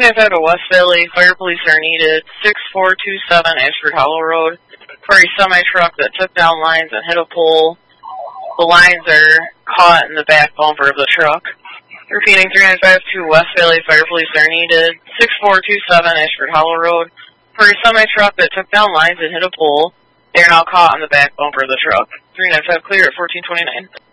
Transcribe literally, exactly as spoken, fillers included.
ninety-five to West Valley, fire police are needed. six four two seven Ashford Hollow Road for a semi-truck that took down lines and hit a pole. The lines are caught in the back bumper of the truck. Repeating, three ninety-five to West Valley, fire police are needed. six four two seven Ashford Hollow Road for a semi-truck that took down lines and hit a pole. They are now caught on the back bumper of the truck. three ninety-five clear at fourteen twenty-nine.